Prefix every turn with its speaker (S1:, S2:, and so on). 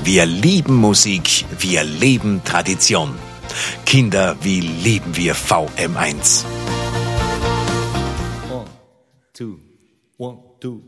S1: Wir lieben Musik, wir leben Tradition. Kinder, wie lieben wir VM1?
S2: 1, 2, 1, 2.